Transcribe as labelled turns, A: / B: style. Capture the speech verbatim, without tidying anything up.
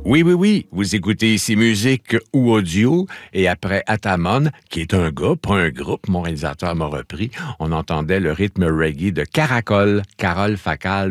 A: Oui, oui, oui, vous écoutez ici musique ou audio, et après Atamon, qui est un gars, pas un groupe, mon réalisateur m'a repris, on entendait le rythme reggae de Caracol, Carole Facal.